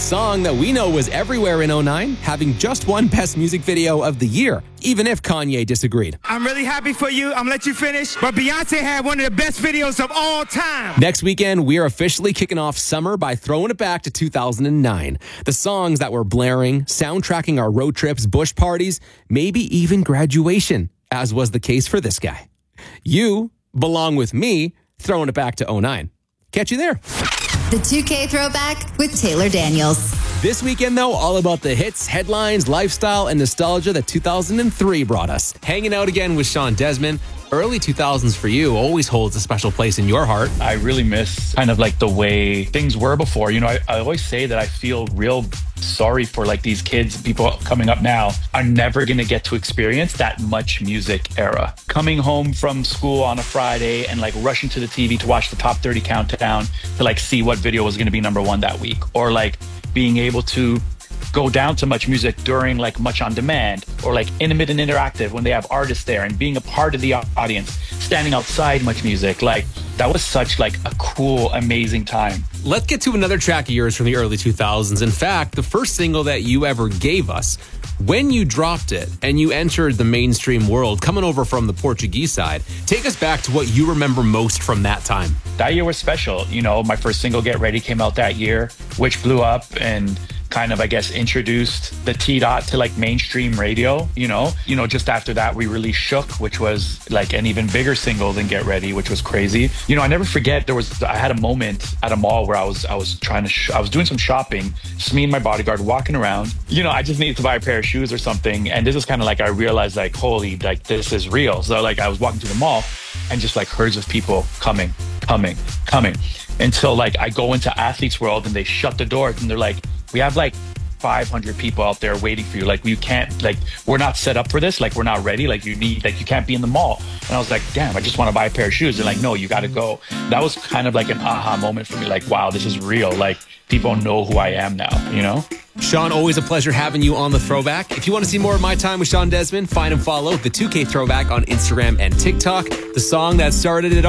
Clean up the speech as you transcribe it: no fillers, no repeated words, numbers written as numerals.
song that we know was everywhere in '09, having just won Best Music Video of the Year, even if Kanye disagreed. I'm really happy for you. I'm gonna let you finish. But Beyonce had one of the best videos of all time. Next weekend, we are officially kicking off summer by throwing it back to 2009. The songs that were blaring, soundtracking our road trips, bush parties, maybe even graduation, as was the case for this guy. You belong with me, throwing it back to '09. Catch you there. The 2K Throwback with Taylor Daniels. This weekend, though, all about the hits, headlines, lifestyle, and nostalgia that 2003 brought us. Hanging out again with Sean Desmond. Early 2000s for you always holds a special place in your heart. I really miss kind of like the way things were before. You know, I always say that I feel real sorry for like these kids, people coming up now are never going to get to experience that much music era. Coming home from school on a Friday and like rushing to the TV to watch the top 30 countdown to like see what video was going to be #1 that week. Or like being able to go down to Much Music during like Much On Demand or like Intimate and Interactive when they have artists there and being a part of the audience, standing outside Much Music. Like that was such like a cool, amazing time. Let's get to another track of yours from the early 2000s. In fact, the first single that you ever gave us, when you dropped it and you entered the mainstream world, coming over from the Portuguese side, take us back to what you remember most from that time. That year was special. You know, my first single, Get Ready, came out that year, which blew up and kind of, I guess, introduced the T-Dot to like mainstream radio, you know, just after that we released Shook, which was like an even bigger single than Get Ready, which was crazy. You know, I never forget I had a moment at a mall where I was doing some shopping, just me and my bodyguard walking around. You know, I just needed to buy a pair of shoes or something. And this is kind of like, I realized like, holy, like this is real. So like I was walking to the mall and just like herds of people coming. Until like I go into Athletes World and they shut the doors and they're like, we have like 500 people out there waiting for you. Like you can't, like we're not set up for this. Like we're not ready. Like you can't be in the mall. And I was like, damn, I just want to buy a pair of shoes. They're like, no, you got to go. That was kind of like an aha moment for me. Like, wow, this is real. Like people know who I am now, you know? Sean, always a pleasure having you on the Throwback. If you want to see more of my time with Sean Desmond, find and follow the 2K Throwback on Instagram and TikTok. The song that started it all